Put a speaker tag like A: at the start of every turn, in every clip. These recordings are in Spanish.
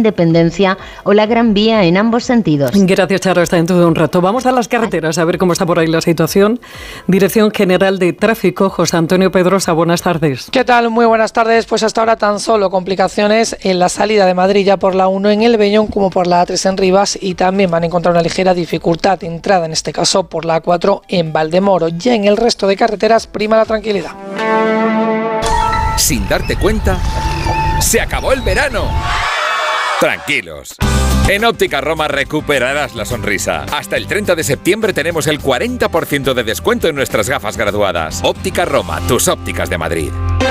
A: Independencia o la Gran Vía en ambos sentidos.
B: Gracias, Charo. Hasta dentro de un rato. Vamos a las carreteras a ver cómo está por ahí la situación. Dirección General de Tráfico, José Antonio Pedrosa, buenas tardes.
C: ¿Qué tal? Muy buenas tardes. Pues hasta ahora tan solo complicaciones en la salida de Madrid ya por la 1 en El Beñón como por la A3 en Rivas, y también van a encontrar una ligera dificultad de entrada, en este caso por la A4 en Valdemoro. Ya en el resto de carreteras prima la tranquilidad.
D: Sin darte cuenta, ¡se acabó el verano! Tranquilos. En Óptica Roma recuperarás la sonrisa. Hasta el 30 de septiembre tenemos el 40% de descuento en nuestras gafas graduadas. Óptica Roma, tus ópticas de Madrid.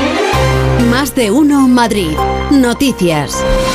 E: Más de uno Madrid. Noticias.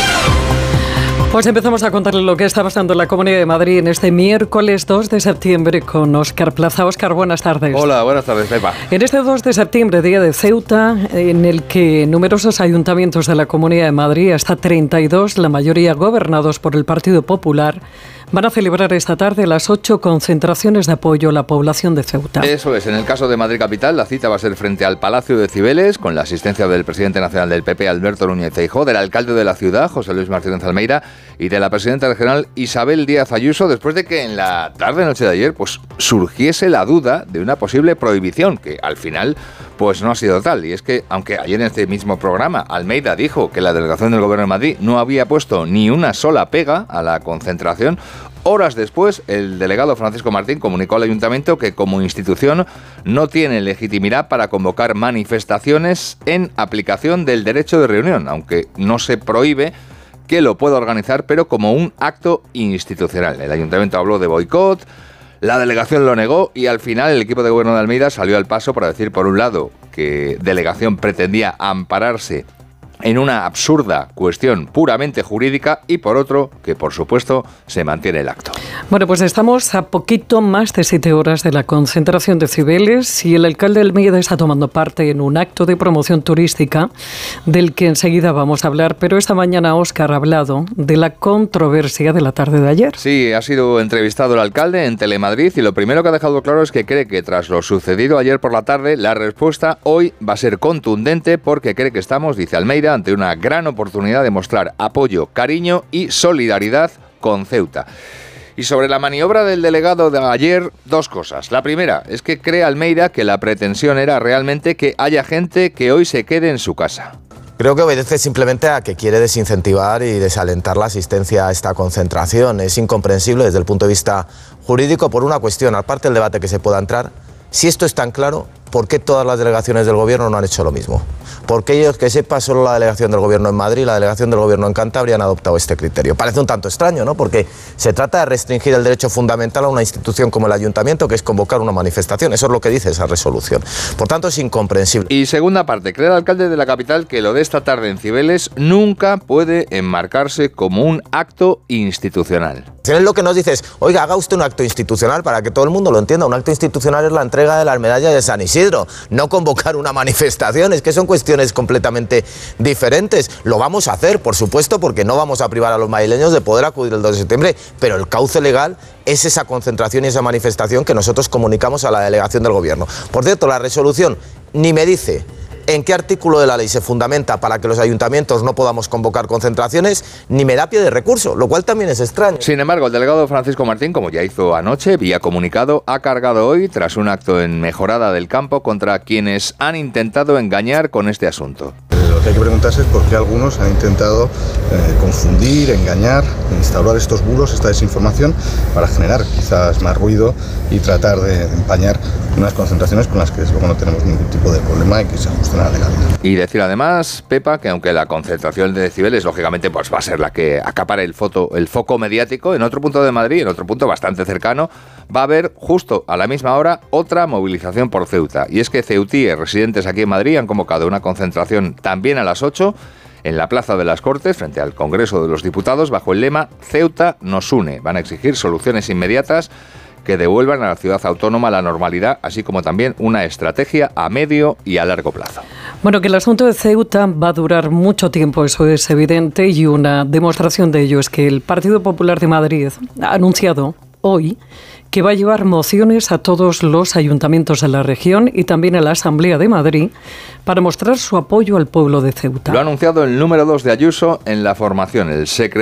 B: Pues empezamos a contarle lo que está pasando en la Comunidad de Madrid en este miércoles 2 de septiembre con Óscar Plaza. Óscar, buenas tardes.
F: Hola, buenas tardes, Pepa.
B: En este 2 de septiembre, día de Ceuta, en el que numerosos ayuntamientos de la Comunidad de Madrid, hasta 32, la mayoría gobernados por el Partido Popular, van a celebrar esta tarde a las 8 concentraciones de apoyo a la población de Ceuta.
F: Eso es, en el caso de Madrid Capital, la cita va a ser frente al Palacio de Cibeles, con la asistencia del presidente nacional del PP, Alberto Núñez Feijóo, del alcalde de la ciudad, José Luis Martínez Almeida, y de la presidenta regional Isabel Díaz Ayuso, después de que en la tarde-noche de ayer pues surgiese la duda de una posible prohibición, que al final pues no ha sido tal. Y es que, aunque ayer en este mismo programa Almeida dijo que la delegación del Gobierno de Madrid no había puesto ni una sola pega a la concentración, horas después el delegado Francisco Martín comunicó al Ayuntamiento que como institución no tiene legitimidad para convocar manifestaciones en aplicación del derecho de reunión, aunque no se prohíbe que lo pueda organizar, pero como un acto institucional. El Ayuntamiento habló de boicot, la delegación lo negó y al final el equipo de gobierno de Almeida salió al paso para decir, por un lado, que delegación pretendía ampararse en una absurda cuestión puramente jurídica y por otro, que por supuesto se mantiene el acto.
B: Bueno, pues estamos a poquito más de 7 horas de la concentración de Cibeles y el alcalde de Almeida está tomando parte en un acto de promoción turística del que enseguida vamos a hablar, pero esta mañana Óscar ha hablado de la controversia de la tarde de ayer.
F: Sí, ha sido entrevistado el alcalde en Telemadrid y lo primero que ha dejado claro es que cree que tras lo sucedido ayer por la tarde, la respuesta hoy va a ser contundente porque cree que estamos, dice Almeida, ante una gran oportunidad de mostrar apoyo, cariño y solidaridad con Ceuta. Y sobre la maniobra del delegado de ayer, 2 cosas. La primera es que cree Almeida que la pretensión era realmente que haya gente que hoy se quede en su casa.
G: Creo que obedece simplemente a que quiere desincentivar y desalentar la asistencia a esta concentración. Es incomprensible desde el punto de vista jurídico por una cuestión, aparte del debate que se pueda entrar. Si esto es tan claro, ¿por qué todas las delegaciones del Gobierno no han hecho lo mismo? Porque ellos, que sepa, solo la delegación del Gobierno en Madrid y la delegación del Gobierno en Cantabria han adoptado este criterio. Parece un tanto extraño, ¿no? Porque se trata de restringir el derecho fundamental a una institución como el Ayuntamiento, que es convocar una manifestación. Eso es lo que dice esa resolución. Por tanto, es incomprensible.
F: Y segunda parte, cree el alcalde de la capital que lo de esta tarde en Cibeles nunca puede enmarcarse como un acto institucional.
G: Es lo que nos dices, oiga, haga usted un acto institucional para que todo el mundo lo entienda. Un acto institucional es la entrega de las medallas de San Isidro, no convocar una manifestación. Es que son cuestiones completamente diferentes. Lo vamos a hacer, por supuesto, porque no vamos a privar a los madrileños de poder acudir el 2 de septiembre, pero el cauce legal es esa concentración y esa manifestación que nosotros comunicamos a la delegación del Gobierno. Por cierto, la resolución ni me dice en qué artículo de la ley se fundamenta para que los ayuntamientos no podamos convocar concentraciones, ni me da pie de recurso, lo cual también es extraño.
F: Sin embargo, el delegado Francisco Martín, como ya hizo anoche, vía comunicado, ha cargado hoy, tras un acto en Mejorada del Campo, contra quienes han intentado engañar con este asunto.
H: Lo que hay que preguntarse es por qué algunos han intentado confundir, engañar, instaurar estos bulos, esta desinformación, para generar quizás más ruido y tratar de empañar unas concentraciones con las que desde luego no tenemos ningún tipo de problema y que se ajustan a la legalidad.
F: Y decir además, Pepa, que aunque la concentración de Cibeles lógicamente pues va a ser la que acapare el foco mediático, en otro punto de Madrid, en otro punto bastante cercano, va a haber justo a la misma hora otra movilización por Ceuta. Y es que ceutíes residentes aquí en Madrid han convocado una concentración también a las 8 en la Plaza de las Cortes, frente al Congreso de los Diputados, bajo el lema Ceuta nos une. Van a exigir soluciones inmediatas que devuelvan a la ciudad autónoma la normalidad, así como también una estrategia a medio y a largo plazo.
B: Bueno, que el asunto de Ceuta va a durar mucho tiempo, eso es evidente, y una demostración de ello es que el Partido Popular de Madrid ha anunciado hoy que va a llevar mociones a todos los ayuntamientos de la región y también a la Asamblea de Madrid para mostrar su apoyo al pueblo de Ceuta.
F: Lo ha anunciado el número 2 de Ayuso en la formación, el secretario